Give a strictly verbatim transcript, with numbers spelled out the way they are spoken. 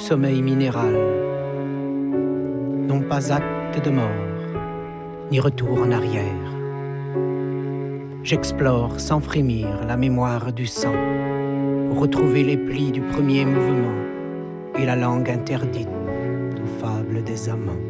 sommeil minéral. Non pas acte de mort, ni retour en arrière. J'explore sans frémir la mémoire du sang, pour retrouver les plis du premier mouvement et la langue interdite aux fables des amants.